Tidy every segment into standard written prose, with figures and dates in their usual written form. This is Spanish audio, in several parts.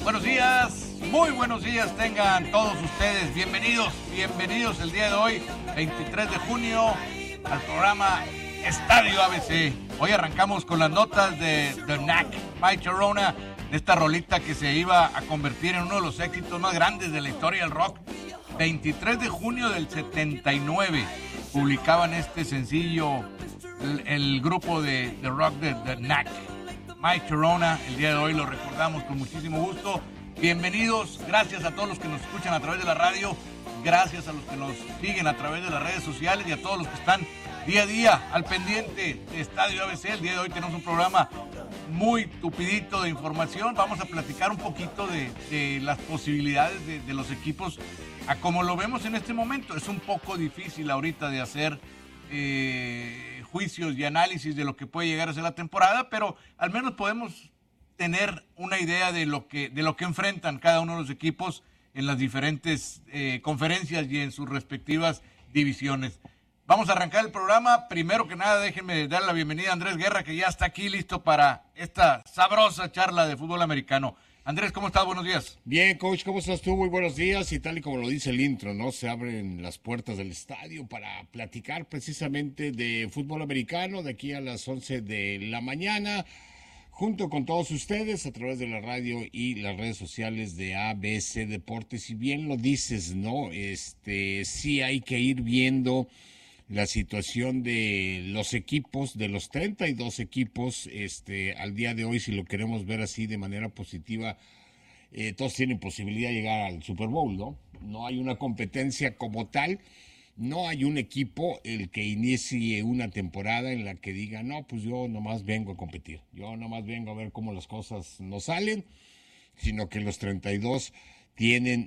Buenos días, muy buenos días tengan todos ustedes. Bienvenidos el día de hoy, 23 de junio, al programa Estadio ABC. Hoy arrancamos con las notas de The Knack, Mike Chirona, de esta rolita que se iba a convertir en uno de los éxitos más grandes de la historia del rock. 23 de junio del 79 publicaban este sencillo el grupo de rock de The Knack. Mike Chirona, el día de hoy lo recordamos con muchísimo gusto. Bienvenidos, gracias a todos los que nos escuchan a través de la radio, gracias a los que nos siguen a través de las redes sociales y a todos los que están día a día al pendiente de Estadio ABC. El día de hoy tenemos un programa muy tupidito de información. Vamos a platicar un poquito de las posibilidades de los equipos a como lo vemos en este momento. Es un poco difícil ahorita de hacer juicios y análisis de lo que puede llegar a ser la temporada, pero al menos podemos tener una idea de lo que enfrentan cada uno de los equipos en las diferentes conferencias y en sus respectivas divisiones. Vamos a arrancar el programa. Primero que nada, déjenme dar la bienvenida a Andrés Guerra, que ya está aquí listo para esta sabrosa charla de fútbol americano. Andrés, ¿cómo estás? Buenos días. Bien, coach, ¿cómo estás tú? Muy buenos días. Y tal y como lo dice el intro, ¿no? Se abren las puertas del estadio para platicar precisamente de fútbol americano de aquí a las 11 de la mañana, junto con todos ustedes a través de la radio y las redes sociales de ABC Deportes. Si bien lo dices, ¿no? Sí hay que ir viendo la situación de los equipos, de los 32 equipos, al día de hoy, si lo queremos ver así de manera positiva, todos tienen posibilidad de llegar al Super Bowl, ¿no? No hay una competencia como tal, no hay un equipo el que inicie una temporada en la que diga, no, pues yo nomás vengo a competir, yo nomás vengo a ver cómo las cosas nos salen, sino que los 32 tienen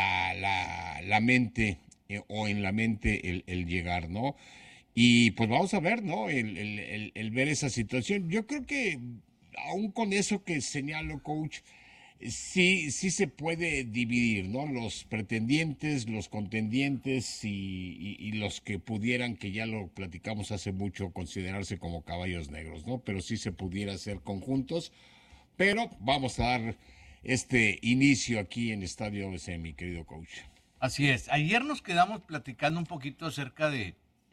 la mente o en la mente el llegar, ¿no? Y pues vamos a ver, ¿no? El ver esa situación. Yo creo que aún con eso que señalo, coach, sí se puede dividir, ¿no? Los pretendientes, los contendientes y los que pudieran, que ya lo platicamos hace mucho, considerarse como caballos negros, ¿no? Pero sí se pudiera hacer conjuntos. Pero vamos a dar este inicio aquí en Estadio ABC, mi querido coach. Así es. Ayer nos quedamos platicando un poquito acerca de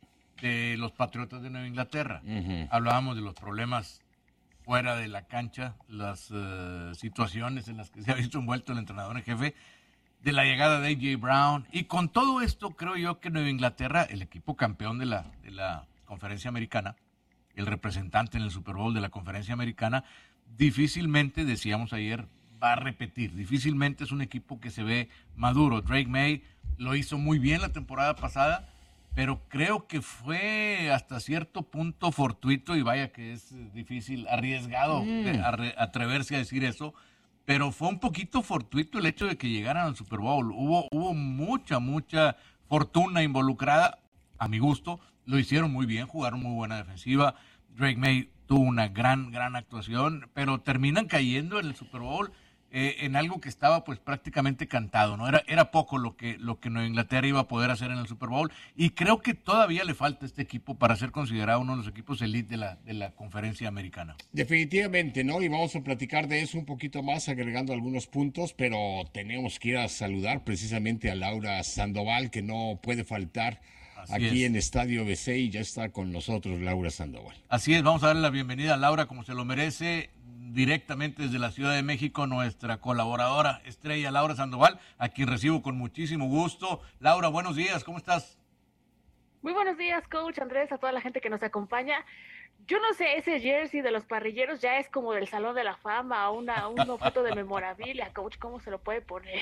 los Patriotas de Nueva Inglaterra. Uh-huh. Hablábamos de los problemas fuera de la cancha, las situaciones en las que se ha visto envuelto el entrenador en jefe, de la llegada de A.J. Brown. Y con todo esto, creo yo que Nueva Inglaterra, el equipo campeón de la Conferencia Americana, el representante en el Super Bowl de la Conferencia Americana, difícilmente, decíamos ayer, va a repetir. Difícilmente es un equipo que se ve maduro. Drake May lo hizo muy bien la temporada pasada, pero creo que fue hasta cierto punto fortuito, y vaya que es difícil, arriesgado atreverse a decir eso, pero fue un poquito fortuito el hecho de que llegaran al Super Bowl. Hubo mucha fortuna involucrada, a mi gusto. Lo hicieron muy bien, jugaron muy buena defensiva. Drake May tuvo una gran actuación, pero terminan cayendo en el Super Bowl en algo que estaba pues prácticamente cantado, ¿no? Era poco lo que Nueva Inglaterra iba a poder hacer en el Super Bowl, y creo que todavía le falta a este equipo para ser considerado uno de los equipos elite de la Conferencia Americana. Definitivamente, ¿no? Y vamos a platicar de eso un poquito más, agregando algunos puntos, pero tenemos que ir a saludar precisamente a Laura Sandoval, que no puede faltar aquí en Estadio ABC, y ya está con nosotros Laura Sandoval. Así es, vamos a darle la bienvenida a Laura como se lo merece, directamente desde la Ciudad de México, nuestra colaboradora estrella Laura Sandoval, a quien recibo con muchísimo gusto. Laura, buenos días, ¿cómo estás? Muy buenos días, coach Andrés, a toda la gente que nos acompaña. Yo no sé, ese jersey de los parrilleros ya es como del Salón de la Fama, un objeto de memorabilia, coach, ¿cómo se lo puede poner?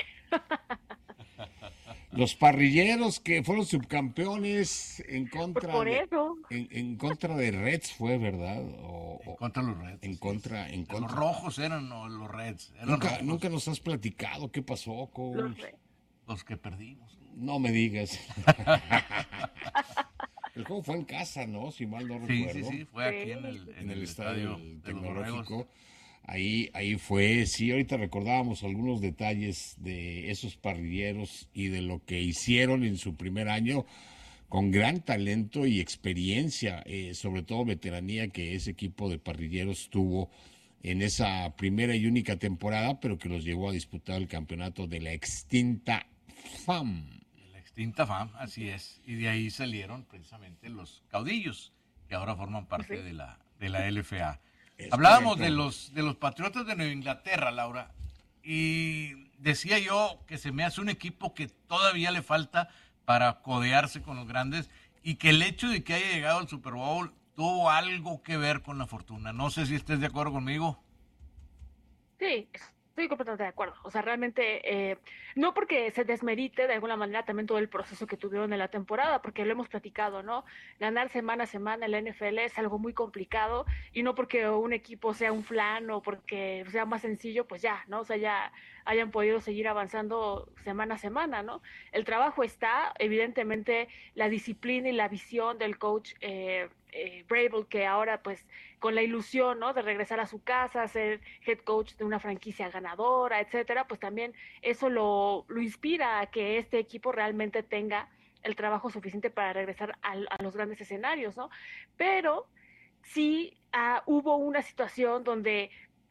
Los parrilleros que fueron subcampeones en contra por eso. En contra de Reds fue, ¿verdad? En contra de los Reds. En contra. Los rojos eran los Reds. Nunca nos has platicado qué pasó, coach. Los que perdimos. No me digas. El juego fue en casa, ¿no? Si mal no recuerdo. Sí, fue aquí en el estadio tecnológico. Ahí fue, sí, ahorita recordábamos algunos detalles de esos parrilleros y de lo que hicieron en su primer año, con gran talento y experiencia, sobre todo veteranía que ese equipo de parrilleros tuvo en esa primera y única temporada, pero que los llevó a disputar el campeonato de la extinta FAM. La extinta FAM, así es. Y de ahí salieron precisamente los caudillos, que ahora forman parte de la LFA. Hablábamos de los Patriotas de Nueva Inglaterra, Laura, y decía yo que se me hace un equipo que todavía le falta para codearse con los grandes y que el hecho de que haya llegado al Super Bowl tuvo algo que ver con la fortuna. No sé si estés de acuerdo conmigo. Sí, estoy completamente de acuerdo. O sea, realmente, no porque se desmerite de alguna manera también todo el proceso que tuvieron en la temporada, porque lo hemos platicado, ¿no? Ganar semana a semana en la NFL es algo muy complicado y no porque un equipo sea un flan o porque sea más sencillo, pues ya, ¿no? O sea, ya hayan podido seguir avanzando semana a semana, ¿no? El trabajo está, evidentemente, la disciplina y la visión del coach Vrabel, que ahora pues con la ilusión, ¿no?, de regresar a su casa, ser head coach de una franquicia ganadora, etcétera, pues también eso lo inspira a que este equipo realmente tenga el trabajo suficiente para regresar a los grandes escenarios, ¿no? Pero sí hubo una situación donde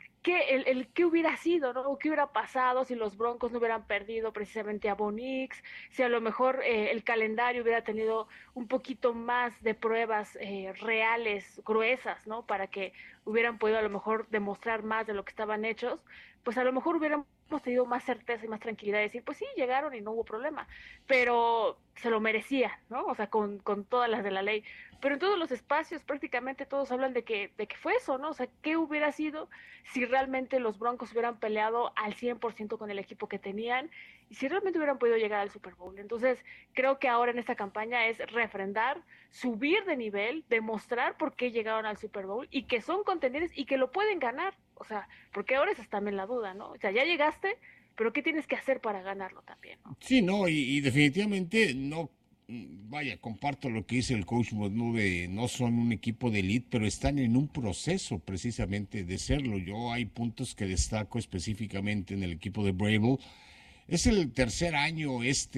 qué hubiera sido, ¿no? ¿Qué hubiera pasado si los Broncos no hubieran perdido precisamente a Bo Nix? Si a lo mejor el calendario hubiera tenido un poquito más de pruebas reales, gruesas, ¿no? Para que hubieran podido a lo mejor demostrar más de lo que estaban hechos, pues a lo mejor hubiéramos tenido más certeza y más tranquilidad de decir, pues sí, llegaron y no hubo problema, pero se lo merecía, ¿no? O sea, con todas las de la ley. Pero en todos los espacios prácticamente todos hablan de que fue eso, ¿no? O sea, ¿qué hubiera sido si realmente los Broncos hubieran peleado al 100% con el equipo que tenían y si realmente hubieran podido llegar al Super Bowl? Entonces, creo que ahora en esta campaña es refrendar, subir de nivel, demostrar por qué llegaron al Super Bowl y que son contendientes y que lo pueden ganar. O sea, porque ahora esa es también la duda, ¿no? O sea, ya llegaste, pero ¿qué tienes que hacer para ganarlo también, ¿no? Sí, no, y definitivamente no. Vaya, comparto lo que dice el coach Monube, no son un equipo de elite, pero están en un proceso precisamente de serlo. Yo hay puntos que destaco específicamente en el equipo de Vrabel. Es el tercer año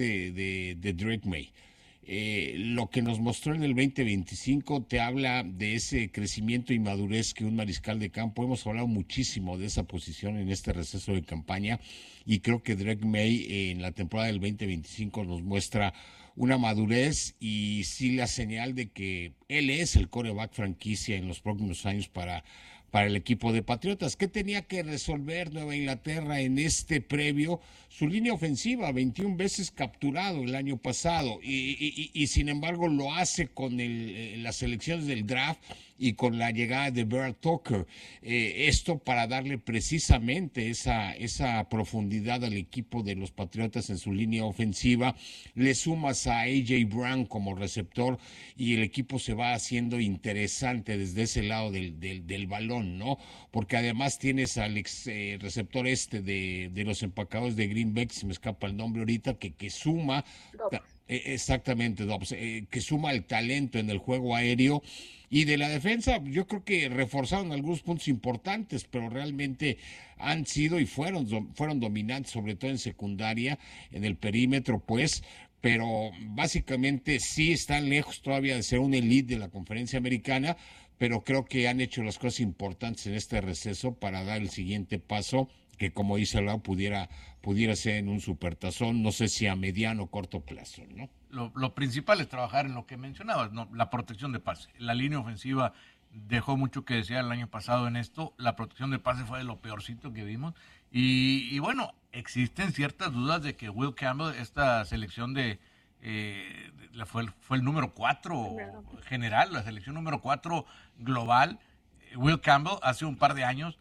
de Drake May. Lo que nos mostró en el 2025 te habla de ese crecimiento y madurez que un mariscal de campo. Hemos hablado muchísimo de esa posición en este receso de campaña y creo que Drake May en la temporada del 2025 nos muestra una madurez y sí la señal de que él es el quarterback franquicia en los próximos años para el equipo de Patriotas. ¿Qué tenía que resolver Nueva Inglaterra en este previo? Su línea ofensiva, 21 veces capturado el año pasado y sin embargo lo hace con las selecciones del draft y con la llegada de Bear Tucker. Esto para darle precisamente esa profundidad al equipo de los Patriotas en su línea ofensiva. Le sumas a A.J. Brown como receptor y el equipo se va haciendo interesante desde ese lado del balón, ¿no? Porque además tienes al ex receptor de los empacadores de Green Bay, se me escapa el nombre ahorita, que suma... Exactamente, Dobbs, que suma el talento en el juego aéreo. Y de la defensa, yo creo que reforzaron algunos puntos importantes, pero realmente han sido y fueron dominantes, sobre todo en secundaria, en el perímetro, pues, pero básicamente sí están lejos todavía de ser un elite de la conferencia americana, pero creo que han hecho las cosas importantes en este receso para dar el siguiente paso, que como dice Lau, pudiera ser en un supertazón, no sé si a mediano o corto plazo, ¿no? Lo principal es trabajar en lo que mencionabas, ¿no? La protección de pase. La línea ofensiva dejó mucho que desear el año pasado en esto. La protección de pase fue de lo peorcito que vimos. Y bueno, existen ciertas dudas de que Will Campbell, esta selección fue el número 4 general, la selección número 4 global. Will Campbell hace un par de años,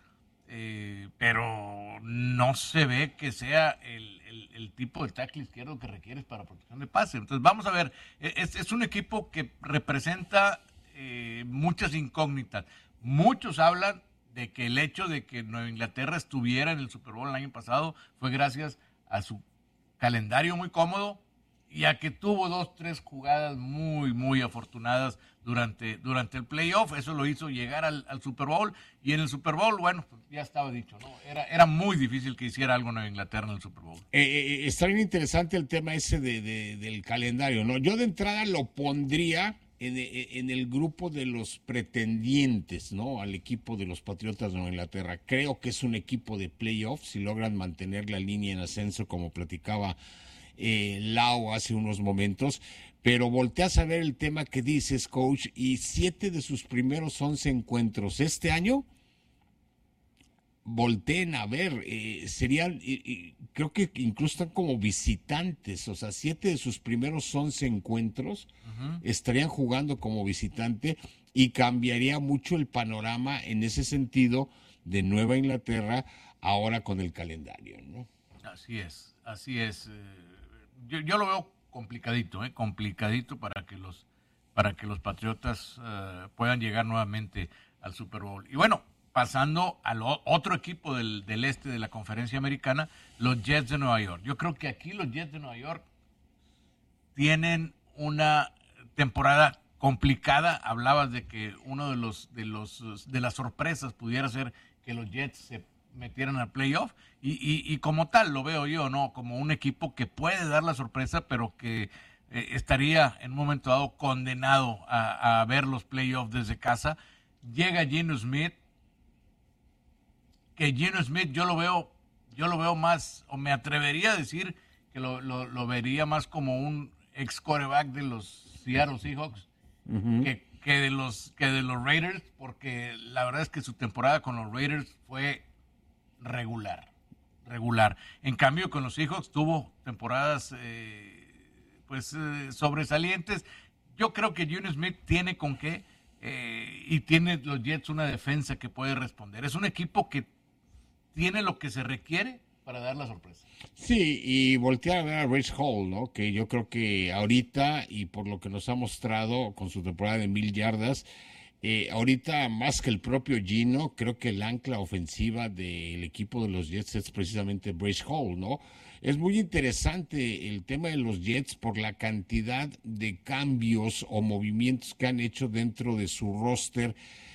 pero no se ve que sea el tipo de tackle izquierdo que requieres para protección de pase. Entonces vamos a ver, es un equipo que representa muchas incógnitas. Muchos hablan de que el hecho de que Nueva Inglaterra estuviera en el Super Bowl el año pasado fue gracias a su calendario muy cómodo y a que tuvo 2-3 jugadas muy, muy afortunadas durante el playoff. Eso lo hizo llegar al Super Bowl, y en el Super Bowl, bueno, pues ya estaba dicho, ¿no? Era muy difícil que hiciera algo Nueva Inglaterra en el Super Bowl. Está bien interesante el tema ese del calendario, ¿no? Yo de entrada lo pondría en el grupo de los pretendientes, ¿no? Al equipo de los Patriotas de Nueva Inglaterra. Creo que es un equipo de playoffs si logran mantener la línea en ascenso, como platicaba Lau hace unos momentos. Pero volteas a ver el tema que dices, coach, y 7 de sus primeros 11 encuentros este año, volteen a ver, serían, creo que incluso están como visitantes, o sea, 7 de sus primeros 11 encuentros estarían jugando como visitante y cambiaría mucho el panorama en ese sentido de Nueva Inglaterra ahora con el calendario, ¿no? Así es, así es. Yo lo veo complicadito, complicadito para que los Patriotas puedan llegar nuevamente al Super Bowl. Y bueno, pasando al otro equipo del este de la Conferencia Americana, los Jets de Nueva York. Yo creo que aquí los Jets de Nueva York tienen una temporada complicada. Hablabas de que uno de las sorpresas pudiera ser que los Jets se metieran al playoff y como tal lo veo yo, ¿no? Como un equipo que puede dar la sorpresa, pero que estaría en un momento dado condenado a ver los playoffs desde casa. Llega Geno Smith, que Geno Smith yo lo veo más, o me atrevería a decir que lo vería más como un ex quarterback de los Seattle Seahawks que de los Raiders, porque la verdad es que su temporada con los Raiders fue regular. En cambio, con los Seahawks tuvo temporadas sobresalientes. Yo creo que Geno Smith tiene con qué y tiene los Jets una defensa que puede responder. Es un equipo que tiene lo que se requiere para dar la sorpresa. Sí, y voltear a ver a Rich Hall, ¿no? Que yo creo que ahorita, y por lo que nos ha mostrado con su temporada de 1,000 yardas, ahorita más que el propio Gino, creo que el ancla ofensiva del equipo de los Jets es precisamente Bryce Hall, ¿no? Es muy interesante el tema de los Jets por la cantidad de cambios o movimientos que han hecho dentro de su roster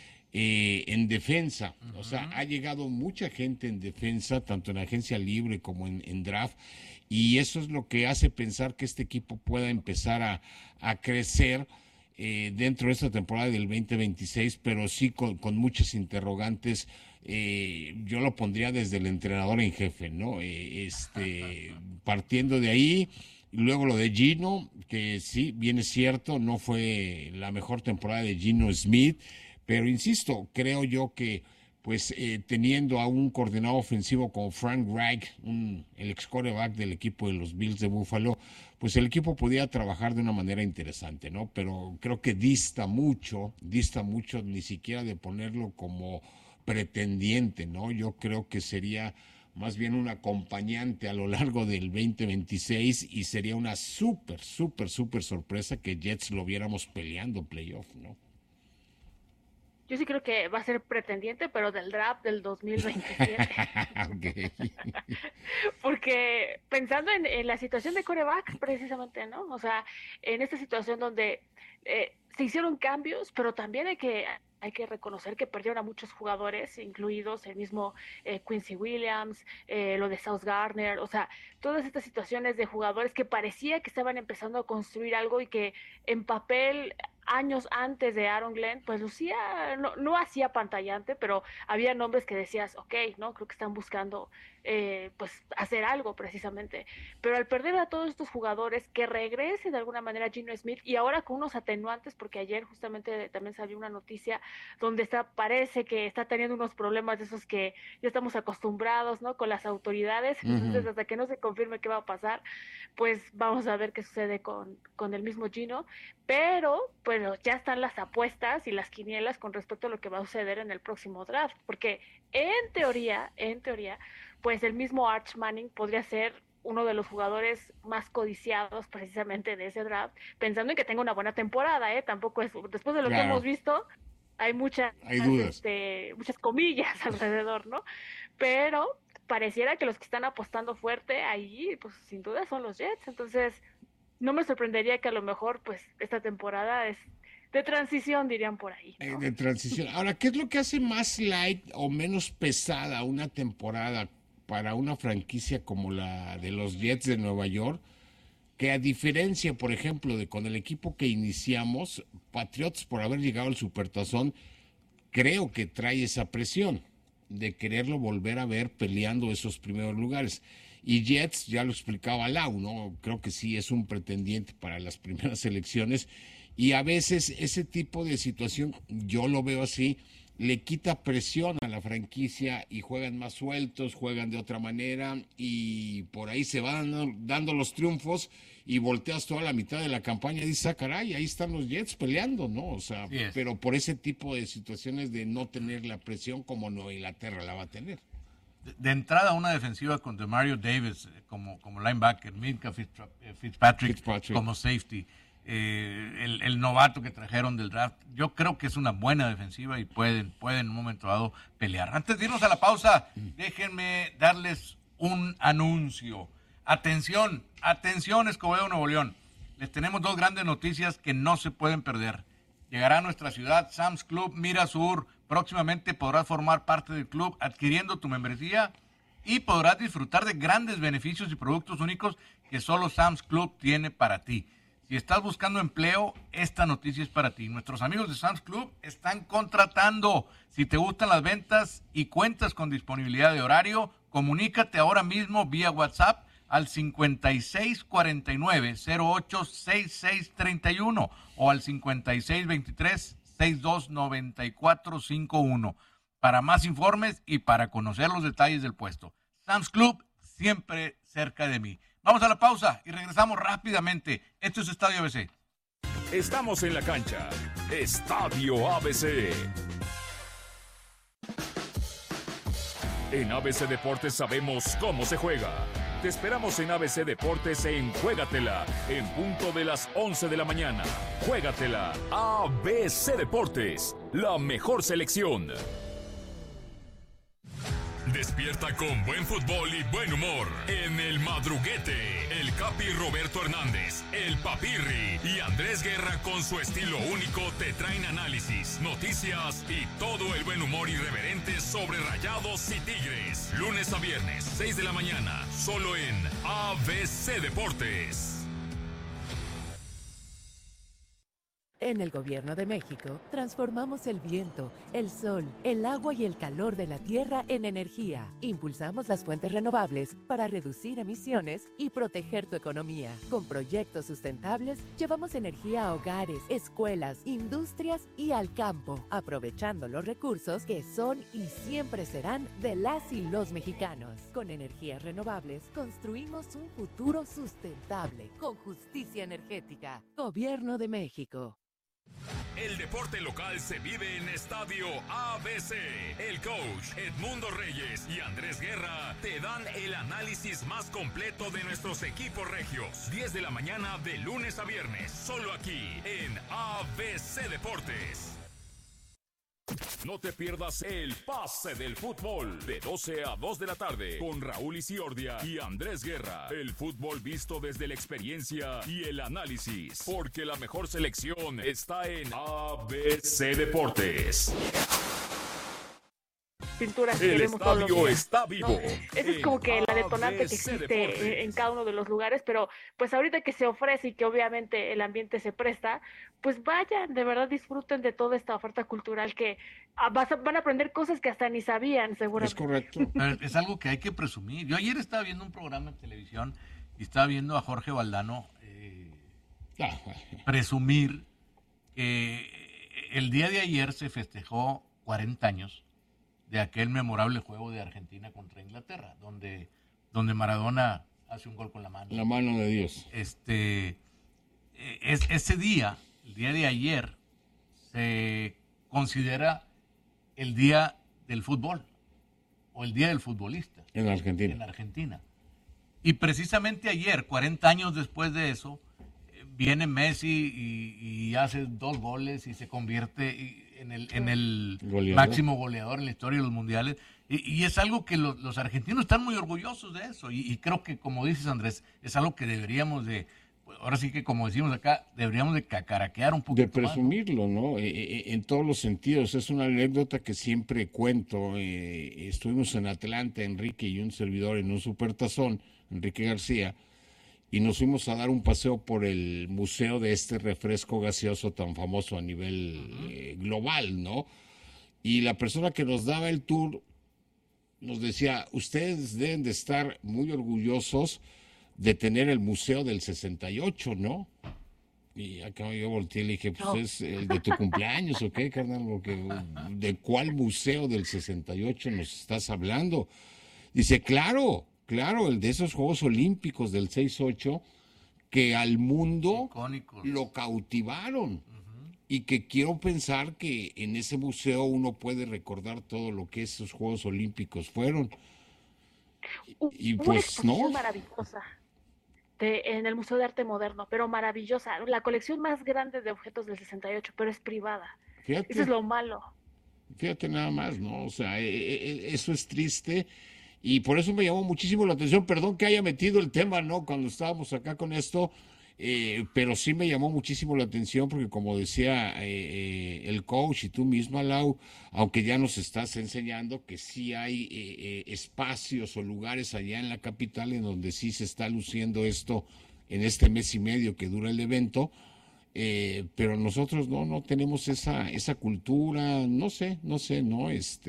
en defensa. O sea, ha llegado mucha gente en defensa, tanto en agencia libre como en draft, y eso es lo que hace pensar que este equipo pueda empezar a crecer dentro de esta temporada del 2026, pero sí con muchas interrogantes. Yo lo pondría desde el entrenador en jefe, ¿no? Partiendo de ahí, y luego lo de Gino, que sí, bien es cierto, no fue la mejor temporada de Geno Smith, pero insisto, creo yo que pues teniendo a un coordinador ofensivo como Frank Reich, el ex quarterback del equipo de los Bills de Buffalo, pues el equipo podía trabajar de una manera interesante, ¿no? Pero creo que dista mucho, ni siquiera de ponerlo como pretendiente, ¿no? Yo creo que sería más bien un acompañante a lo largo del 2026 y sería una súper sorpresa que Jets lo viéramos peleando playoff, ¿no? Yo sí creo que va a ser pretendiente, pero del draft del 2027. Okay. Porque pensando en la situación de quarterback, precisamente, ¿no? O sea, en esta situación donde se hicieron cambios, pero también hay que reconocer que perdieron a muchos jugadores, incluidos el mismo Quincy Williams, lo de Sauce Gardner, o sea, todas estas situaciones de jugadores que parecía que estaban empezando a construir algo y que en papel años antes de Aaron Glenn, pues lucía, no hacía pantallante, pero había nombres que decías, ok, ¿no? Creo que están buscando pues hacer algo precisamente. Pero al perder a todos estos jugadores, que regrese de alguna manera Geno Smith y ahora con unos atenuantes, porque ayer justamente también salió una noticia donde parece que está teniendo unos problemas de esos que ya estamos acostumbrados, ¿no? Con las autoridades. Entonces, hasta que no se confirme qué va a pasar, pues vamos a ver qué sucede con el mismo Gino. Pero, bueno, ya están las apuestas y las quinielas con respecto a lo que va a suceder en el próximo draft, porque en teoría, pues el mismo Arch Manning podría ser uno de los jugadores más codiciados precisamente de ese draft, pensando en que tenga una buena temporada, tampoco es, después de lo que hemos visto, hay dudas. Muchas comillas alrededor, ¿no? Pero pareciera que los que están apostando fuerte ahí, pues sin duda son los Jets, entonces no me sorprendería que a lo mejor pues esta temporada es de transición, dirían por ahí, ¿no? De transición. Ahora, ¿qué es lo que hace más light o menos pesada una temporada para una franquicia como la de los Jets de Nueva York? que a diferencia, por ejemplo, de con el equipo que iniciamos, Patriots, por haber llegado al Supertazón, creo que trae esa presión de quererlo volver a ver peleando esos primeros lugares. Y Jets, ya lo explicaba Lau, ¿no? Creo que sí es un pretendiente para las primeras elecciones, y a veces ese tipo de situación, yo lo veo así, le quita presión a la franquicia y juegan más sueltos, juegan de otra manera y por ahí se van dando los triunfos y volteas toda la mitad de la campaña y dices, ah, caray, ahí están los Jets peleando, ¿no? O sea, pero por ese tipo de situaciones de no tener la presión como Nueva Inglaterra la va a tener. De entrada, una defensiva con DeMario Davis como linebacker, Minkah Fitzpatrick como safety, el novato que trajeron del draft. Yo creo que es una buena defensiva y pueden en un momento dado pelear. Antes de irnos a la pausa, déjenme darles un anuncio. Atención, Escobedo, Nuevo León. Les tenemos dos grandes noticias que no se pueden perder. Llegará a nuestra ciudad Sam's Club Mira Sur. Próximamente podrás formar parte del club adquiriendo tu membresía y podrás disfrutar de grandes beneficios y productos únicos que solo Sam's Club tiene para ti. Si estás buscando empleo, esta noticia es para ti. Nuestros amigos de Sam's Club están contratando. Si te gustan las ventas y cuentas con disponibilidad de horario, comunícate ahora mismo vía WhatsApp al 5649-086631 o al 5623-629451 para más informes y para conocer los detalles del puesto. Sam's Club, siempre cerca de mí. Vamos a la pausa y regresamos rápidamente. Esto es Estadio ABC. Estamos en la cancha. Estadio ABC. En ABC Deportes sabemos cómo se juega. Te esperamos en ABC Deportes en Juégatela, en punto de las 11 de la mañana. Juégatela, ABC Deportes, la mejor selección. Despierta con buen fútbol y buen humor en El Madruguete. El Capi Roberto Hernández, el Papirri y Andrés Guerra con su estilo único te traen análisis, noticias y todo el buen humor irreverente sobre Rayados y Tigres. Lunes a viernes, 6 de la mañana, solo en ABC Deportes. En el Gobierno de México, transformamos el viento, el sol, el agua y el calor de la tierra en energía. Impulsamos las fuentes renovables para reducir emisiones y proteger tu economía. Con proyectos sustentables, llevamos energía a hogares, escuelas, industrias y al campo, aprovechando los recursos que son y siempre serán de las y los mexicanos. Con energías renovables, construimos un futuro sustentable, con justicia energética. Gobierno de México. El deporte local se vive en Estadio ABC. El coach Edmundo Reyes y Andrés Guerra te dan el análisis más completo de nuestros equipos regios. 10 de la mañana de lunes a viernes, solo aquí en ABC Deportes. No te pierdas el pase del fútbol de 12 a 2 de la tarde con Raúl Isiordia y Andrés Guerra. El fútbol visto desde la experiencia y el análisis, porque la mejor selección está en ABC Deportes. Pinturas que El vemos todos los estadio días, está vivo. ¿no? Esa es como que la detonante que ABC existe Deportes. en cada uno de los lugares, pero pues ahorita que se ofrece y que obviamente el ambiente se presta, pues vayan, de verdad disfruten de toda esta oferta cultural que van a aprender cosas que hasta ni sabían, seguramente. Es correcto. Pero es algo que hay que presumir. Yo ayer estaba viendo un programa en televisión y estaba viendo a Jorge Valdano presumir que el día de ayer se festejó 40 años de aquel memorable juego de Argentina contra Inglaterra, donde Maradona hace un gol con la mano. La mano de Dios. Ese día, el día de ayer, se considera el día del fútbol o el día del futbolista. En Argentina. En Argentina. Y precisamente ayer, 40 años después de eso, viene Messi y hace 2 goles y se convierte en el máximo goleador en la historia de los mundiales. Y es algo que los argentinos están muy orgullosos de eso. Y creo que, como dices, Andrés, es algo que deberíamos de, ahora sí que como decimos acá, deberíamos de cacaraquear un poquito de presumirlo, ¿no? En todos los sentidos. Es una anécdota que siempre cuento. Estuvimos en Atlanta, Enrique y un servidor, en un supertazón, Enrique García, y nos fuimos a dar un paseo por el museo de este refresco gaseoso tan famoso a nivel global, ¿no? Y la persona que nos daba el tour nos decía, ustedes deben de estar muy orgullosos de tener el Museo del 68, ¿no? Y acá yo volteé y le dije, pues es el de tu cumpleaños, ¿o qué, carnal? Porque, ¿de cuál museo del 68 nos estás hablando? Dice, claro, el de esos Juegos Olímpicos del 68, que al mundo Icónicos. lo cautivaron. Y que quiero pensar que en ese museo uno puede recordar todo lo que esos Juegos Olímpicos fueron. Y Hubo una pues exposición no, maravillosa en el Museo de Arte Moderno, pero maravillosa. La colección más grande de objetos del 68, pero es privada. Eso es fíjate, lo malo. fíjate nada más, ¿no? O sea, eso es triste y por eso me llamó muchísimo la atención. Perdón que haya metido el tema, ¿no? Cuando estábamos acá con esto, pero sí me llamó muchísimo la atención porque como decía el coach y tú misma, Lau, aunque ya nos estás enseñando que sí hay espacios o lugares allá en la capital en donde sí se está luciendo esto en este mes y medio que dura el evento, pero nosotros no tenemos esa cultura, no sé, no,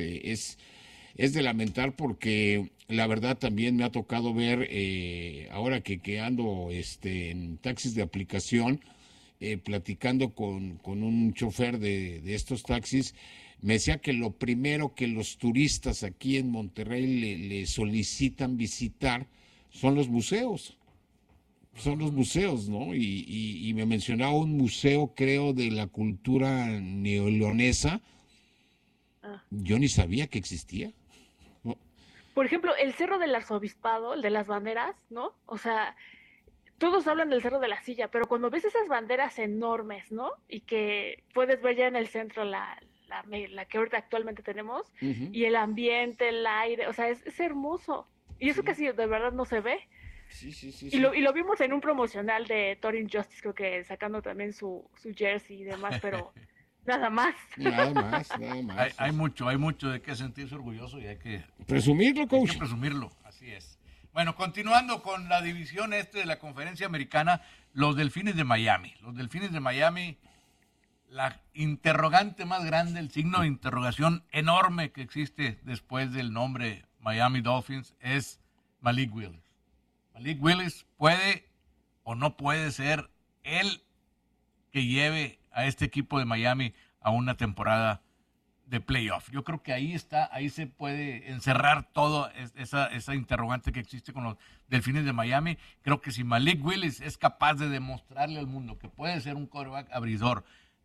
es de lamentar porque la verdad también me ha tocado ver, ahora que ando en taxis de aplicación, platicando con un chofer de estos taxis, me decía que lo primero que los turistas aquí en Monterrey le solicitan visitar son los museos. Son los museos, ¿no? Y me mencionaba un museo, creo, de la cultura neoleonesa. Ah. Yo ni sabía que existía. ¿No? Por ejemplo, el Cerro del Arzobispado, el de las banderas, ¿no? O sea, todos hablan del Cerro de la Silla, pero cuando ves esas banderas enormes, ¿no? Y que puedes ver ya en el centro la que ahorita actualmente tenemos, Ujú. y el ambiente, el aire, o sea, es hermoso. Y eso Sí. casi de verdad no se ve. Sí, sí, sí, Y sí. lo vimos en un promocional de Thorin Justice, creo que sacando también su jersey y demás, pero nada más. Nada más, nada Hay, más. hay mucho de qué sentirse orgulloso y Presumirlo, hay que coach. presumirlo, así es. Bueno, continuando con la división de la conferencia americana, los Delfines de Miami. Los Delfines de Miami, la interrogante más grande, el signo de interrogación enorme que existe después del nombre Miami Dolphins es Malik Willis. Malik Willis puede o no puede ser el que lleve a este equipo de Miami a una temporada de playoff. Yo creo que ahí se puede encerrar toda esa interrogante que existe con los Delfines de Miami. Creo que si Malik Willis es capaz de demostrarle al mundo que puede ser un quarterback abridor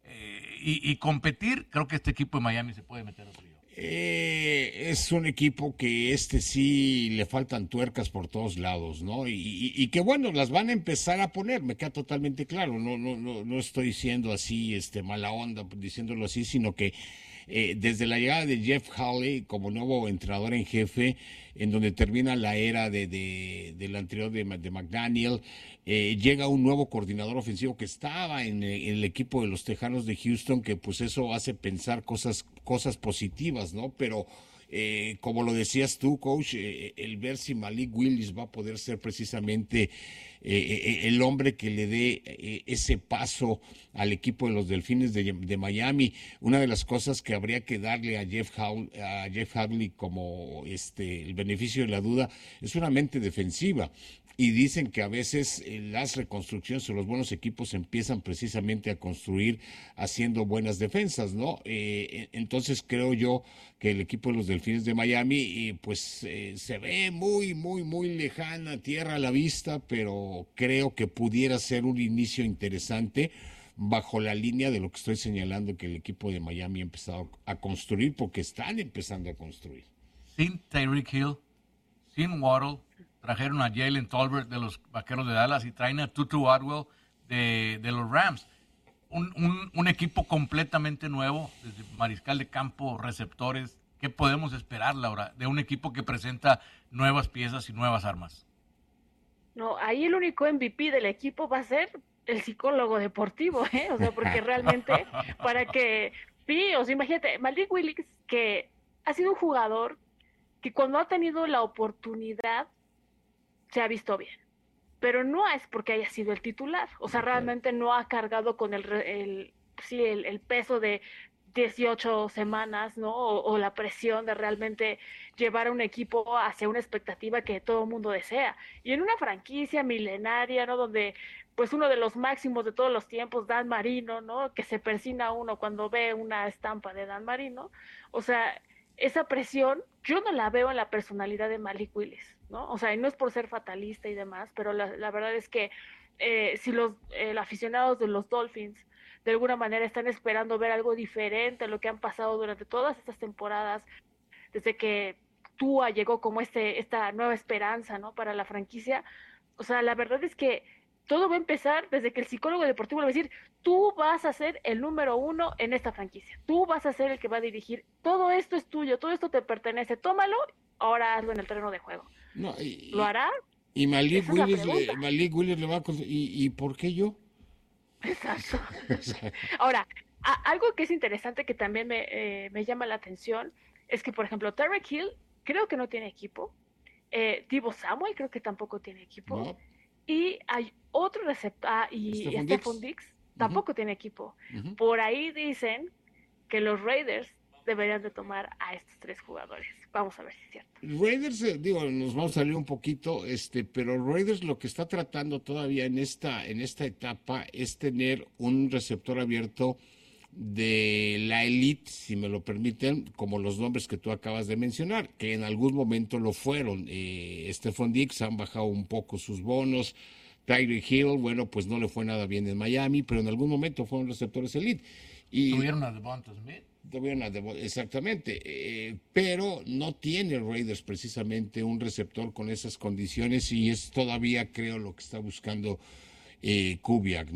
y competir, creo que este equipo de Miami se puede meter a playoff. Es un equipo que sí le faltan tuercas por todos lados, ¿no? Y que bueno, las van a empezar a poner, me queda totalmente claro. No estoy siendo así, mala onda, diciéndolo así, sino que desde la llegada de Jeff Hawley como nuevo entrenador en jefe, en donde termina la era del anterior de McDaniel, llega un nuevo coordinador ofensivo que estaba en el equipo de los Tejanos de Houston, que pues eso hace pensar cosas positivas, ¿no? Pero como lo decías tú, coach, el ver si Malik Willis va a poder ser precisamente el hombre que le dé ese paso al equipo de los Delfines de Miami. Una de las cosas que habría que darle a Jeff Hawley como el beneficio de la duda es una mente defensiva. Y dicen que a veces las reconstrucciones o los buenos equipos empiezan precisamente a construir haciendo buenas defensas, ¿no? Entonces creo yo que el equipo de los Delfines de Miami se ve muy lejana, tierra a la vista, pero creo que pudiera ser un inicio interesante bajo la línea de lo que estoy señalando que el equipo de Miami ha empezado a construir, porque están empezando a construir. Sin Tyreek Hill, sin Waddle, trajeron a Jalen Tolbert de los Vaqueros de Dallas y traen a Tutu Atwell de los Rams. Un equipo completamente nuevo, desde mariscal de campo, receptores. ¿Qué podemos esperar, Laura, de un equipo que presenta nuevas piezas y nuevas armas? No, ahí el único MVP del equipo va a ser el psicólogo deportivo, ¿eh? O sea, porque realmente para que o sea, imagínate, Malik Willis, que ha sido un jugador que cuando ha tenido la oportunidad se ha visto bien. pero no es porque haya sido el titular. O sea, realmente no ha cargado con el peso de 18 semanas, ¿no? O la presión de realmente llevar a un equipo hacia una expectativa que todo el mundo desea. Y en una franquicia milenaria, ¿no? Donde pues uno de los máximos de todos los tiempos, Dan Marino, ¿no? Que se persina uno cuando ve una estampa de Dan Marino. O sea, esa presión yo no la veo en la personalidad de Malik Willis, ¿no? O sea, y no es por ser fatalista y demás, pero la verdad es que si los aficionados de los Dolphins de alguna manera están esperando ver algo diferente a lo que han pasado durante todas estas temporadas, desde que Tua llegó como esta nueva esperanza, ¿no? Para la franquicia. O sea, la verdad es que todo va a empezar desde que el psicólogo deportivo le va a decir, tú vas a ser el número 1 en esta franquicia, tú vas a ser el que va a dirigir, todo esto es tuyo, todo esto te pertenece, tómalo, ahora hazlo en el terreno de juego. No, ¿Lo hará? Y Malik Esa es la Willis, pregunta. Malik Willis le va a... ¿Y por qué yo? Exacto. Ahora, algo que es interesante que también me llama la atención es que, por ejemplo, Tyreek Hill creo que no tiene equipo. Deebo Samuel creo que tampoco tiene equipo. No. Y hay otro receptor, y Stephon Stephon Diggs. Diggs tampoco tiene equipo. Ujú. Por ahí dicen que los Raiders deberían de tomar a estos 3 jugadores. Vamos a ver si es cierto. Raiders, nos vamos a salir un poquito, pero Raiders lo que está tratando todavía en esta etapa es tener un receptor abierto de la elite, si me lo permiten, como los nombres que tú acabas de mencionar, que en algún momento lo fueron. Stephon Diggs han bajado un poco sus bonos. Tyreek Hill, bueno, pues no le fue nada bien en Miami, pero en algún momento fueron receptores elite. Y Tuvieron a Devonta Smith. Exactamente, pero no tiene Raiders precisamente un receptor con esas condiciones y es todavía, creo, lo que está buscando Kubiak.